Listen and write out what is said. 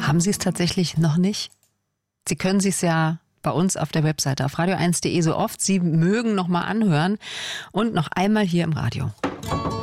Haben Sie es tatsächlich noch nicht? Sie können sich es ja bei uns auf der Webseite auf radio1.de so oft Sie mögen noch mal anhören und noch einmal hier im Radio.